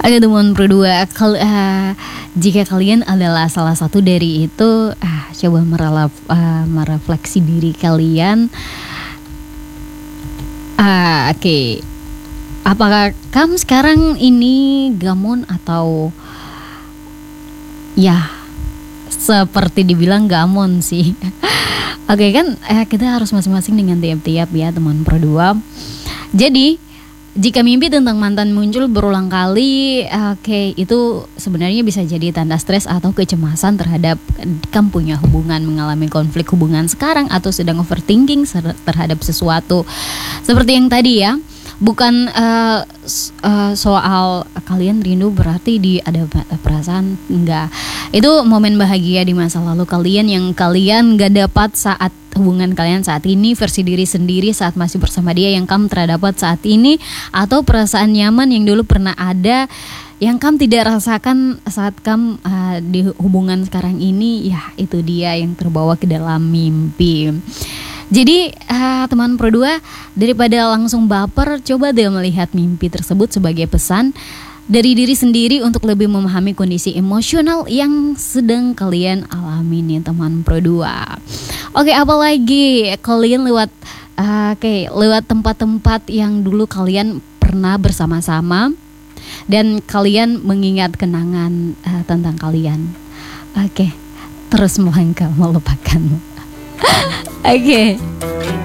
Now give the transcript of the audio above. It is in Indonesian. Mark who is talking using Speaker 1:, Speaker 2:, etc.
Speaker 1: Oke teman berdua, jika kalian adalah salah satu dari itu, coba merefleksi diri kalian. Oke. Apakah kamu sekarang ini gamon atau ya seperti dibilang gamon sih? Oke kan, kita harus masing-masing dengan tiap-tiap ya teman berdua. Jadi jika mimpi tentang mantan muncul berulang kali, itu sebenarnya bisa jadi tanda stres atau kecemasan terhadap kamu punya hubungan, mengalami konflik hubungan sekarang, atau sedang overthinking terhadap sesuatu. Seperti yang tadi ya, bukan soal kalian rindu berarti ada perasaan, enggak. Itu momen bahagia di masa lalu kalian yang kalian gak dapat saat hubungan kalian saat ini, versi diri sendiri saat masih bersama dia yang kamu terdapat saat ini, atau perasaan nyaman yang dulu pernah ada yang kamu tidak rasakan saat kamu di hubungan sekarang ini. Ya itu dia yang terbawa ke dalam mimpi. Jadi teman Pro 2, daripada langsung baper, coba deh melihat mimpi tersebut sebagai pesan dari diri sendiri untuk lebih memahami kondisi emosional yang sedang kalian alami nih teman Pro 2. Oke, apalagi kalian lewat tempat-tempat yang dulu kalian pernah bersama-sama dan kalian mengingat kenangan tentang kalian. Oke, terus melangkah melupakanmu. Oke.